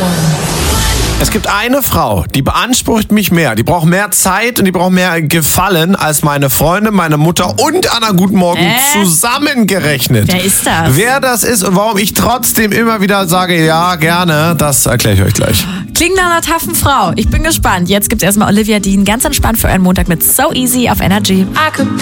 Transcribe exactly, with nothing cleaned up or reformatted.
Es gibt eine Frau, die beansprucht mich mehr. Die braucht mehr Zeit und die braucht mehr Gefallen als meine Freunde, meine Mutter und Anna Guten Morgen äh? zusammengerechnet. Wer ist das? Wer das ist und warum ich trotzdem immer wieder sage, ja, gerne, das erkläre ich euch gleich. Klingt nach einer taffen Frau. Ich bin gespannt. Jetzt gibt's erstmal Olivia Dean ganz entspannt für euren Montag mit So Easy auf Energy. I could